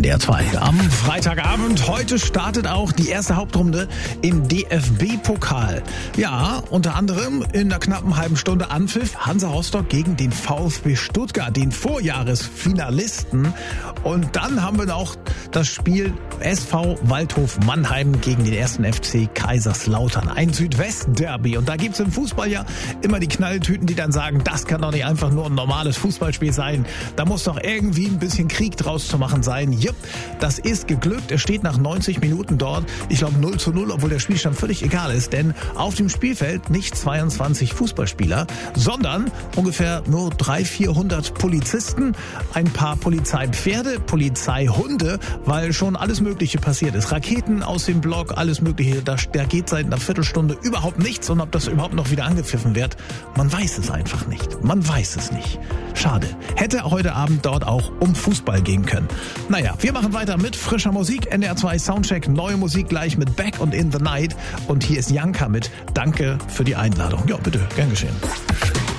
NDR 2 am Freitagabend. Heute startet auch die erste Hauptrunde im DFB-Pokal. Ja, unter anderem in einer knappen halben Stunde Anpfiff Hansa Rostock gegen den VfB Stuttgart, den Vorjahresfinalisten. Und dann haben wir noch das Spiel SV Waldhof Mannheim gegen den 1. FC Kaiserslautern. Ein Südwest-Derby. Und da gibt's im Fußball ja immer die Knalltüten, die dann sagen, das kann doch nicht einfach nur ein normales Fußballspiel sein. Da muss doch irgendwie ein bisschen Krieg draus zu machen sein. Jupp, das ist geglückt. Es steht nach 90 Minuten dort, ich glaube 0:0, obwohl der Spielstand völlig egal ist. Denn auf dem Spielfeld nicht 22 Fußballspieler, sondern ungefähr nur 300-400 Polizisten, ein paar Polizeipferde, Polizeihunde, weil schon alles Mögliche passiert ist. Raketen aus dem Block, alles Mögliche. Da geht seit einer Viertelstunde überhaupt nichts. Und ob das überhaupt noch wieder angepfiffen wird, man weiß es einfach nicht. Man weiß es nicht. Schade. Hätte heute Abend dort auch um Fußball gehen können. Naja, wir machen weiter mit frischer Musik. NDR 2 Soundcheck, neue Musik gleich mit Back und In the Night. Und hier ist Janka mit Danke für die Einladung. Ja, bitte, gern geschehen.